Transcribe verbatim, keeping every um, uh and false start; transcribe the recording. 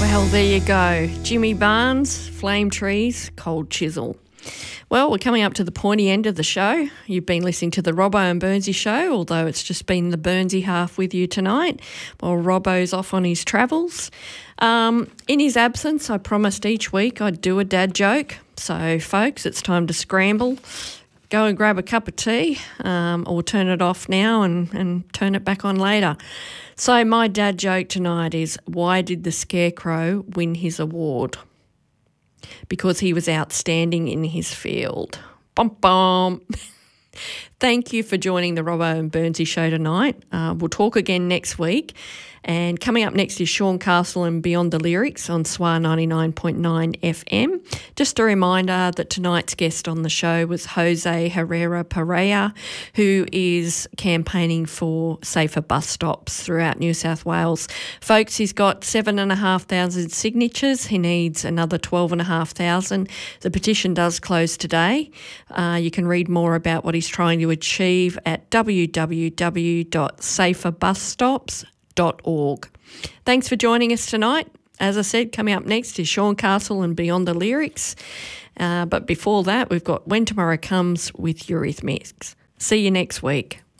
Well, there you go. Jimmy Barnes, Flame Trees, Cold Chisel. Well, we're coming up to the pointy end of the show. You've been listening to the Robbo and Burnsy show, although it's just been the Burnsy half with you tonight, while Robbo's off on his travels. Um, in his absence, I promised each week I'd do a dad joke. So, folks, it's time to scramble. Go and grab a cup of tea, um, or turn it off now and, and turn it back on later. So my dad joke tonight is, why did the Scarecrow win his award? Because he was outstanding in his field. Bum bum. Thank you for joining the Robbo and Burnsy show tonight. Uh, we'll talk again next week. And coming up next is Sean Castle and Beyond the Lyrics on S W A ninety-nine point nine F M. Just a reminder that tonight's guest on the show was Jose Herrera Perea, who is campaigning for safer bus stops throughout New South Wales. Folks, he's got seven thousand five hundred signatures. He needs another twelve thousand five hundred. The petition does close today. Uh, you can read more about what he's trying to achieve at w w w dot safer bus stops dot org. Thanks for joining us tonight. As I said, coming up next is Sean Castle and Beyond the Lyrics. Uh, but before that, we've got When Tomorrow Comes with Eurythmics. See you next week.